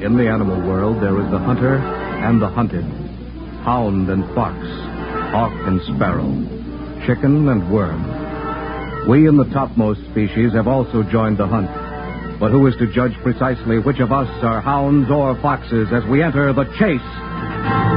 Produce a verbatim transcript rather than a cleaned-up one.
In the animal world, there is the hunter and the hunted, hound and fox, hawk and sparrow, chicken and worm. We in the topmost species have also joined the hunt. But who is to judge precisely which of us are hounds or foxes as we enter the chase?